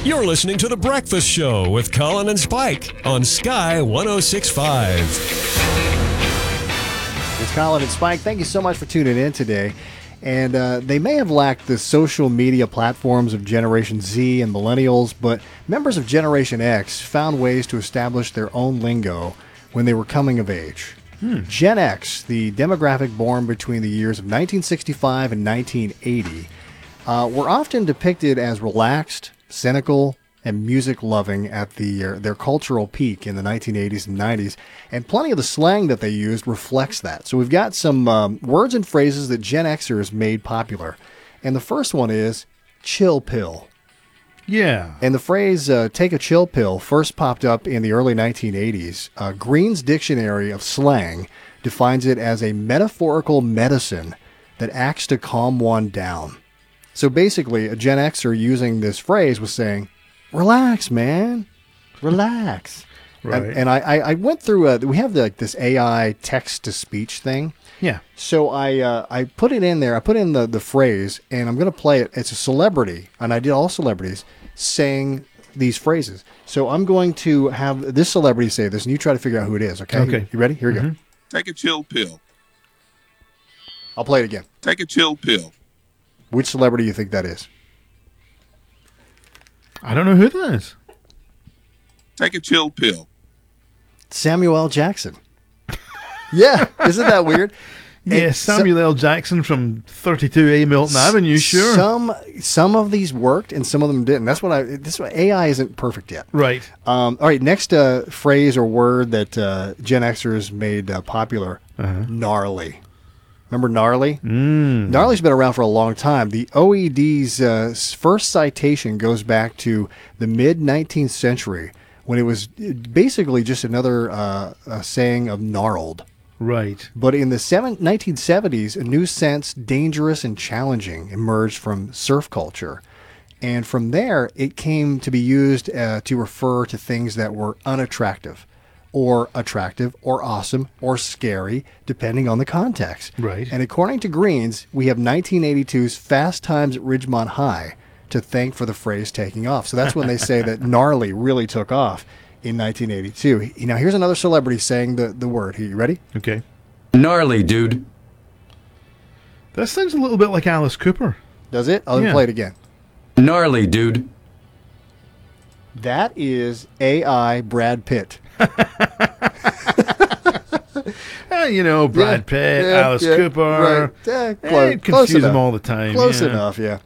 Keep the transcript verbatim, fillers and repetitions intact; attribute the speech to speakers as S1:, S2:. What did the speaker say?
S1: You're listening to The Breakfast Show with Colin and Spike on Sky one oh six point five.
S2: It's Colin and Spike. Thank you so much for tuning in today. And uh, they may have lacked the social media platforms of Generation Z and Millennials, but members of Generation X found ways to establish their own lingo when they were coming of age. Hmm. Gen X, the demographic born between the years of nineteen sixty-five and nineteen eighty, uh, were often depicted as relaxed, cynical, and music-loving at the uh, their cultural peak in the nineteen eighties and nineties, and plenty of the slang that they used reflects that. So we've got some um, words and phrases that Gen Xers made popular, and the first one is chill pill.
S3: Yeah.
S2: And the phrase uh, take a chill pill first popped up in the early nineteen eighties. Uh, Green's Dictionary of Slang defines it as a metaphorical medicine that acts to calm one down. So basically, a Gen Xer using this phrase was saying, relax, man. Relax.
S3: Right.
S2: And, and I, I, I went through, a, we have the, like this A I text-to-speech thing.
S3: Yeah.
S2: So I uh, I put it in there. I put in the, the phrase, and I'm going to play it. It's a celebrity, and I did all celebrities saying these phrases. So I'm going to have this celebrity say this, and you try to figure out who it is, okay?
S3: Okay.
S2: You ready? Here we
S3: mm-hmm.
S2: go.
S4: Take a chill pill.
S2: I'll play it again.
S4: Take a chill pill.
S2: Which celebrity do you think that is?
S3: I don't know who that is.
S4: Take a chill pill.
S2: Samuel L. Jackson. Yeah, isn't that weird?
S3: Yeah,
S2: And
S3: Samuel L. Jackson from thirty-two A Milton Avenue, sure.
S2: Some some of these worked and some of them didn't. That's what I. This A I isn't perfect yet.
S3: Right.
S2: Um, all right. Next uh, phrase or word that uh, Gen Xers made uh, popular:
S3: Uh-huh.
S2: gnarly. Remember gnarly?
S3: Mm.
S2: Gnarly's been around for a long time. The O E D's uh, first citation goes back to the mid nineteenth century when it was basically just another uh, a saying of gnarled.
S3: Right.
S2: But in the seven, nineteen seventies, a new sense, dangerous and challenging, emerged from surf culture. And from there, it came to be used uh, to refer to things that were unattractive, or attractive, or awesome, or scary, depending on the context.
S3: Right.
S2: And according to Greens, we have nineteen eighty-two's Fast Times at Ridgemont High to thank for the phrase taking off. So that's when they say that gnarly really took off in nineteen eighty-two. Now, here's another celebrity saying the, the word. Are you ready?
S3: Okay.
S5: Gnarly, dude.
S3: That sounds a little bit like Alice Cooper.
S2: Does it? I'll
S3: Yeah.
S2: play it again.
S5: Gnarly, dude.
S2: That is A I Brad Pitt.
S3: Eh, you know, Brad
S2: Yeah,
S3: Pitt,
S2: yeah,
S3: Alice
S2: yeah,
S3: Cooper.
S2: right. Yeah,
S3: Eh,
S2: close-
S3: confuse
S2: close
S3: them
S2: enough.
S3: all the time.
S2: Close
S3: yeah.
S2: enough, yeah.